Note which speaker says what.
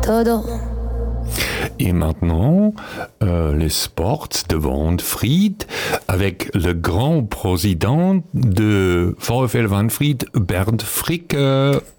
Speaker 1: todo.
Speaker 2: Et maintenant, les sports de Wanfried avec le grand président de VfL Wanfried, Bernd Fricke.